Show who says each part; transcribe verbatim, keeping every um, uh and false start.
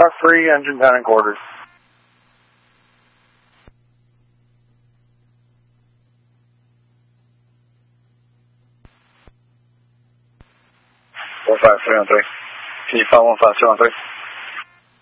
Speaker 1: Talk three, engine ten and quarters.
Speaker 2: one five three one three. Can you follow one five two one three?